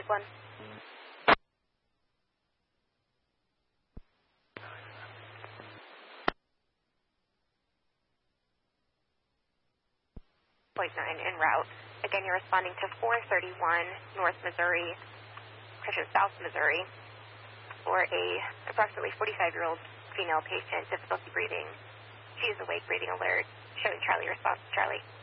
Winnipeg 1. .9 en route. Again, you're responding to 431 North Missouri, South Missouri, for a approximately 45-year-old female patient, difficulty breathing. She is awake, breathing alert, showing Charlie response. Charlie.